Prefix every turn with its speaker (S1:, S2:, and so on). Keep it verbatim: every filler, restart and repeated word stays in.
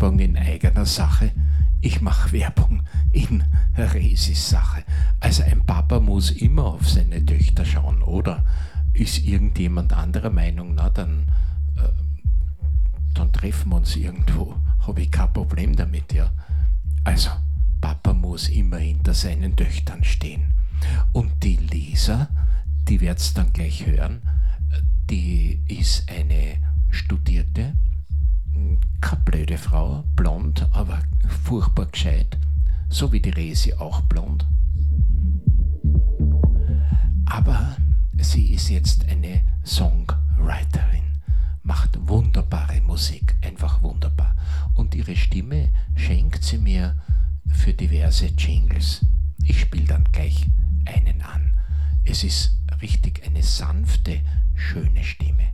S1: Werbung in eigener Sache. Ich mache Werbung in Resis Sache. Also ein Papa muss immer auf seine Töchter schauen, oder? Ist irgendjemand anderer Meinung, na dann, äh, dann treffen wir uns irgendwo. Habe ich kein Problem damit, ja. Also, Papa muss immer hinter seinen Töchtern stehen. Und die Lisa, die wird's dann gleich hören, die ist eine studierte, keine blöde Frau, blond, aber furchtbar gescheit, so wie die Resi auch blond. Aber sie ist jetzt eine Songwriterin, macht wunderbare Musik, einfach wunderbar. Und ihre Stimme schenkt sie mir für diverse Jingles. Ich spiele dann gleich einen an. Es ist richtig eine sanfte, schöne Stimme.